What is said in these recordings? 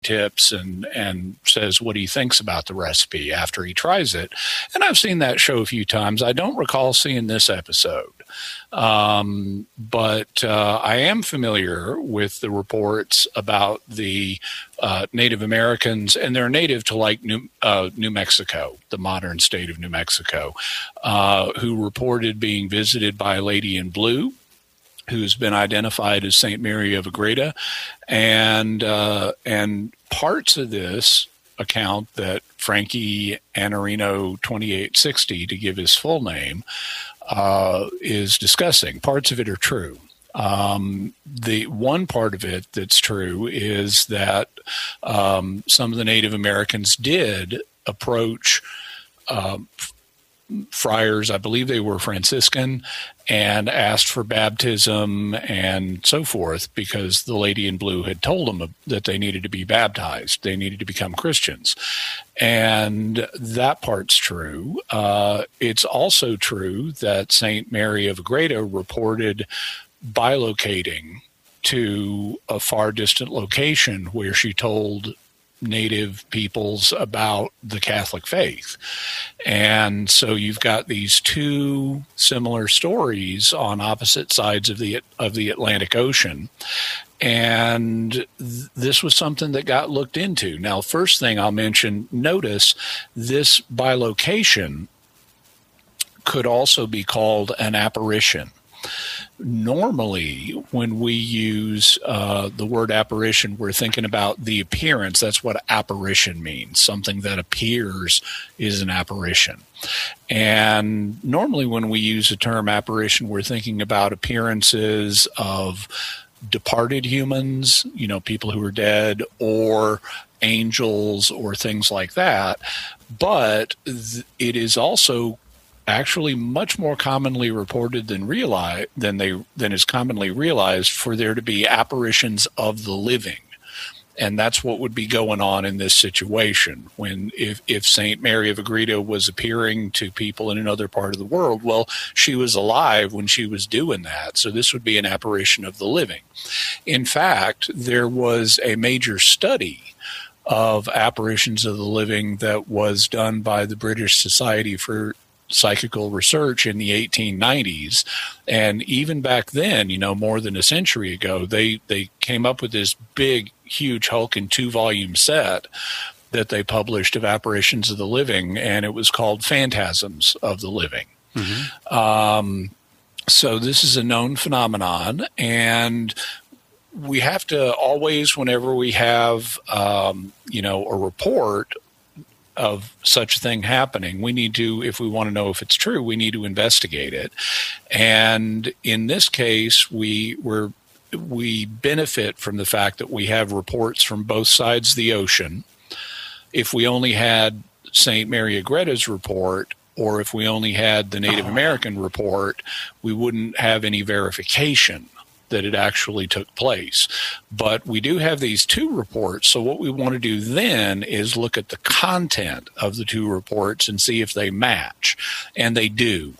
tips and says what he thinks about the recipe after he tries it. And I've seen that show a few times. I don't recall seeing this episode. But I am familiar with the reports about the Native Americans, and they're native to like New Mexico, the modern state of New Mexico, who reported being visited by a lady in blue who's been identified as St. Mary of Agreda, and parts of this account that Frankie Anarino 2860, to give his full name, is discussing. Parts of it are true. The one part of it that's true is that some of the Native Americans did approach friars, I believe they were Franciscan, and asked for baptism and so forth because the lady in blue had told them that they needed to be baptized. They needed to become Christians. And that part's true. It's also true that St. Mary of Agreda reported bilocating to a far distant location where she told Native peoples about the Catholic faith. And so you've got these two similar stories on opposite sides of the Atlantic Ocean. And this was something that got looked into. Now, first thing I'll mention, notice this bilocation could also be called an apparition. Normally, when we use the word apparition, we're thinking about the appearance. That's what apparition means. Something that appears is an apparition. And normally when we use the term apparition, we're thinking about appearances of departed humans, people who are dead, or angels or things like that. But it is also actually much more commonly reported than is commonly realized for there to be apparitions of the living. And that's what would be going on in this situation. If St. Mary of Agreda was appearing to people in another part of the world, well, she was alive when she was doing that. So this would be an apparition of the living. In fact, there was a major study of apparitions of the living that was done by the British Society for Psychical Research in the 1890s. And even back then, more than a century ago, they came up with this big, huge hulking 2-volume set that they published of apparitions of the living, and it was called Phantasms of the Living. Mm-hmm. So this is a known phenomenon, and we have to always, whenever we have, a report of such a thing happening, we need to, if we want to know if it's true, we need to investigate it. And in this case, we benefit from the fact that we have reports from both sides of the ocean. If we only had St. Mary Agreda's report, or if we only had the Native American report, we wouldn't have any verification that it actually took place. But we do have these two reports, so what we want to do then is look at the content of the two reports and see if they match, and they do.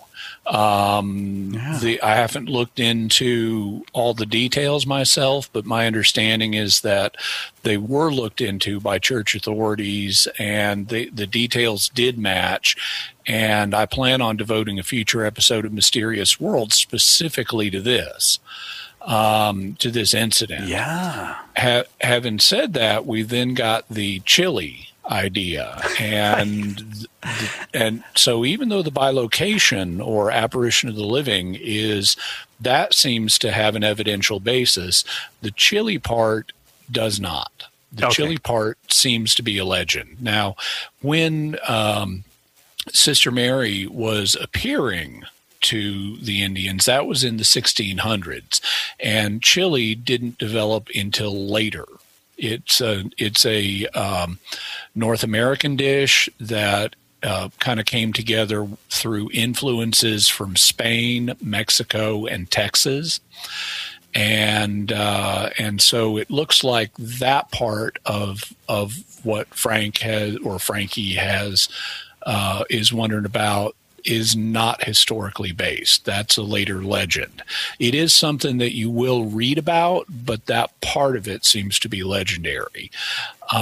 I haven't looked into all the details myself, but my understanding is that they were looked into by church authorities, and the details did match. And I plan on devoting a future episode of Mysterious World specifically to this. To this incident. Yeah. Having said that, we then got the Chile idea, and so even though the bilocation or apparition of the living that seems to have an evidential basis, the Chile part does not. The Chile part seems to be a legend. Now, when Sister Mary was appearing to the Indians, that was in the 1600s, and chili didn't develop until later. It's a North American dish that kind of came together through influences from Spain, Mexico, and Texas. And so it looks like that part of what Frankie has is wondering about is not historically based. That's a later legend. It is something that you will read about, but that part of it seems to be legendary.